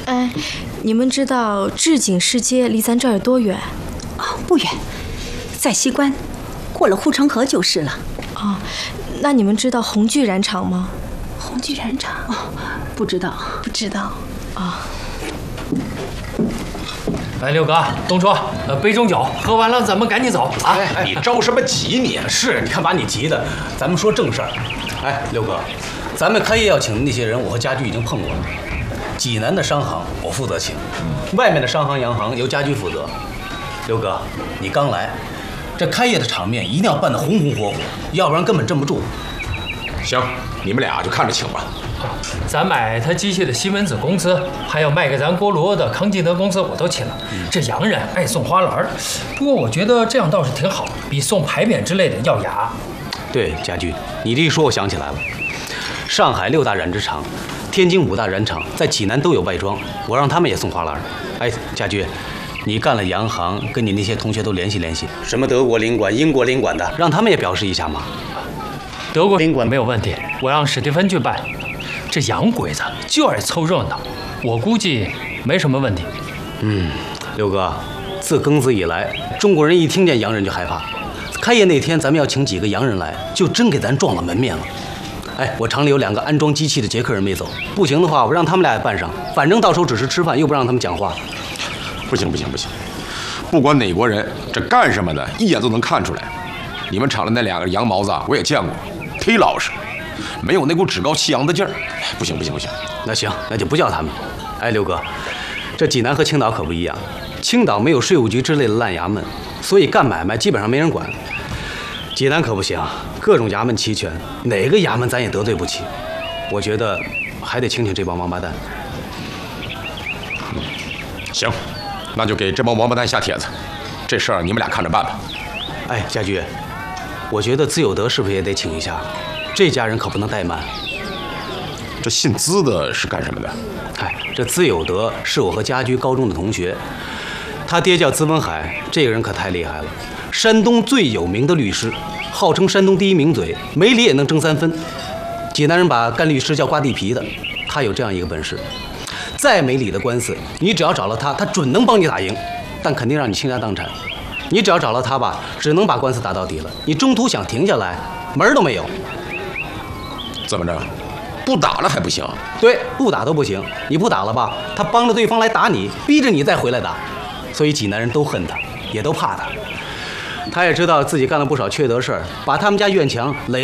哎，你们知道治景市街离咱这儿有多远？ 哦，不远，在西关，过了护城河就是了。 哦，那你们知道红炬染厂吗？ 红炬染厂？哦，不知道， 不知道。啊。 来，六哥，东桌，杯中酒，喝完了咱们赶紧走啊！ 哎，你着什么急你？ 是，你看把你急的。咱们说正事儿。哎，六哥，咱们开业要请的那些人，我和家驹已经碰过了。济南的商行我负责请，外面的商行、洋行由家驹负责。六哥，你刚来，这开业的场面一定要办得红红火火，要不然根本镇不住。 行，你们俩就看着请吧。 咱买他机械的西门子公司，还有卖给咱锅炉的康金德公司，我都请了。这洋人爱送花篮，不过我觉得这样倒是挺好，比送牌匾之类的要雅。 对，家驹，你这一说，我想起来了，上海6大染织厂，天津5大染厂，在济南都有外装，我让他们也送花篮。哎，家驹，你干了洋行，跟你那些同学都联系联系，什么德国领馆、英国领馆的，让他们也表示一下嘛。 德国领馆没有问题，我让史蒂芬去办。这洋鬼子就爱凑热闹，我估计没什么问题。 六哥，自庚子以来，中国人一听见洋人就害怕。开业那天，咱们要请几个洋人来，就真给咱撞了门面了。哎，我厂里有2个安装机器的捷克人没走，不行的话，我让他们俩也办上，反正到时候只是吃饭，又不让他们讲话。 不行，不管哪国人，这干什么的，一眼都能看出来。你们厂的那2个洋毛子我也见过，忒老实，没有那股趾高气扬的劲儿。不行。 那行，那就不叫他们。哎，六哥，这济南和青岛可不一样，青岛没有税务局之类的烂衙门，所以干买卖基本上没人管。济南可不行，各种衙门齐全，哪个衙门咱也得罪不起。我觉得还得请这帮王八蛋。 行，那就给这帮王八蛋下帖子，这事儿你们俩看着办吧。 哎，家驹，我觉得资有德是不是也得请一下？这家人可不能怠慢。 这姓资的是干什么的？ 哎，这资有德是我和家驹高中的同学，他爹叫资文海，这个人可太厉害了，山东最有名的律师，号称山东第1名嘴，没理也能争3分。济南人把干律师叫刮地皮的，他有这样一个本事，再没理的官司，你只要找了他，他准能帮你打赢，但肯定让你倾家荡产。你只要找了他吧，只能把官司打到底了，你中途想停下来，门儿都没有。 怎么着？不打了还不行？ 对，不打都不行。你不打了吧，他帮着对方来打你，逼着你再回来打。所以济南人都恨他，也都怕他。他也知道自己干了不少缺德事儿，把他们家院墙垒